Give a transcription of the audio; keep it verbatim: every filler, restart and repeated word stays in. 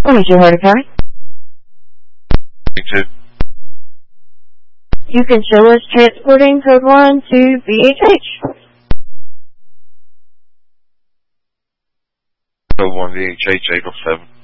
What is your heart account? Me too. You can show us transporting code one to B H H. Code one V H H eight oh seven.